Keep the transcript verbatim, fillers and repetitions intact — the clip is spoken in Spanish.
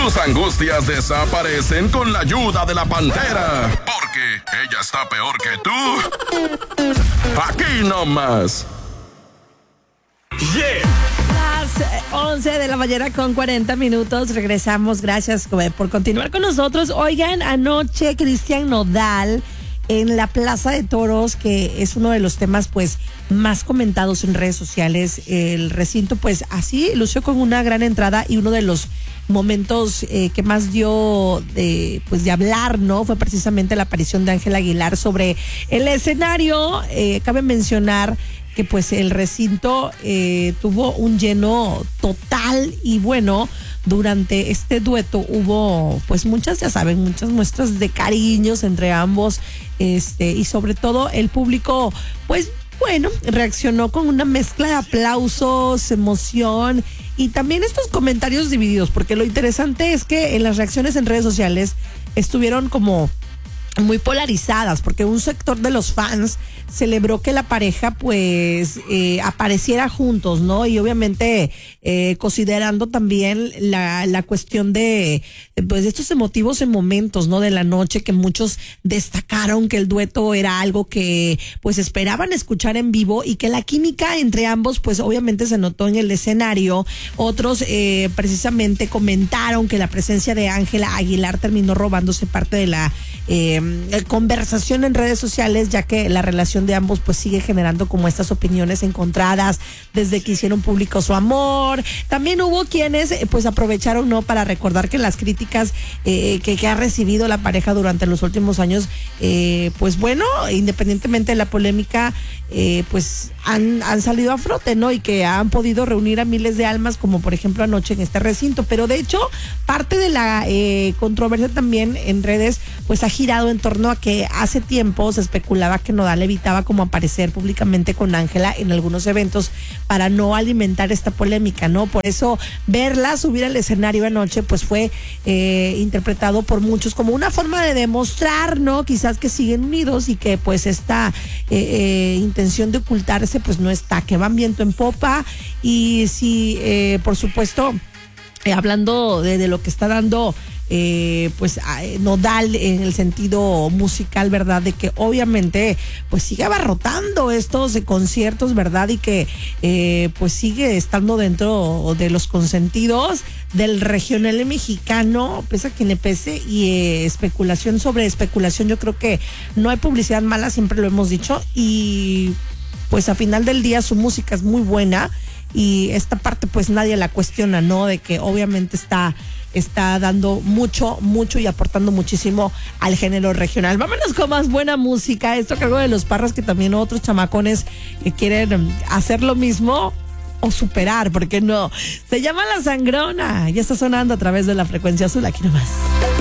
Tus angustias desaparecen con la ayuda de la Pantera. Porque ella está peor que tú. Aquí nomás. Yeah. Las once de la mañana con cuarenta minutos. Regresamos. Gracias por continuar con nosotros. Oigan, anoche Cristian Nodal en la Plaza de Toros, que es uno de los temas pues más comentados en redes sociales. El recinto pues así lució con una gran entrada, y uno de los momentos eh, que más dio de pues de hablar, ¿no? Fue precisamente la aparición de Ángela Aguilar sobre el escenario. Eh, cabe mencionar que pues el recinto eh, tuvo un lleno total, y bueno, durante este dueto hubo pues muchas, ya saben, muchas muestras de cariños entre ambos, este, y sobre todo el público pues bueno, reaccionó con una mezcla de aplausos, emoción y también estos comentarios divididos, porque lo interesante es que en las reacciones en redes sociales estuvieron como muy polarizadas, porque un sector de los fans celebró que la pareja pues eh, apareciera juntos, ¿no? Y obviamente eh, considerando también la, la cuestión de pues estos emotivos en momentos, ¿no? De la noche, que muchos destacaron que el dueto era algo que pues esperaban escuchar en vivo, y que la química entre ambos pues obviamente se notó en el escenario. Otros eh, precisamente comentaron que la presencia de Ángela Aguilar terminó robándose parte de la eh, conversación en redes sociales, ya que la relación de ambos pues sigue generando como estas opiniones encontradas desde que hicieron público su amor. También hubo quienes pues aprovecharon, ¿no?, para recordar que las críticas eh, que, que ha recibido la pareja durante los últimos años, eh, pues bueno, independientemente de la polémica, eh, pues han, han salido a flote, ¿no? Y que han podido reunir a miles de almas, como por ejemplo anoche en este recinto. Pero de hecho, parte de la eh, controversia también en redes pues ha girado en torno a que hace tiempo se especulaba que Nodal evitaba como aparecer públicamente con Ángela en algunos eventos para no alimentar esta polémica, ¿no? Por eso verla subir al escenario anoche pues fue eh, interpretado por muchos como una forma de demostrar, ¿no?, quizás que siguen unidos, y que pues esta eh, eh, intención de ocultarse pues no está, que van viento en popa. Y sí, eh, por supuesto, eh, hablando de, de lo que está dando Eh, pues eh, Nodal en el sentido musical, ¿verdad? De que obviamente pues sigue abarrotando estos eh, conciertos, ¿verdad? Y que eh, pues sigue estando dentro de los consentidos del regional mexicano, pese a quien le pese. Y eh, especulación sobre especulación, yo creo que no hay publicidad mala, siempre lo hemos dicho, y pues a final del día su música es muy buena, y esta parte pues nadie la cuestiona, ¿no? De que obviamente está está dando mucho, mucho y aportando muchísimo al género regional. Vámonos con más buena música. Esto a cargo de Los Parras, que también otros chamacones que quieren hacer lo mismo o superar, ¿por qué no? Se llama La Sangrona. Ya está sonando a través de la frecuencia azul, aquí nomás.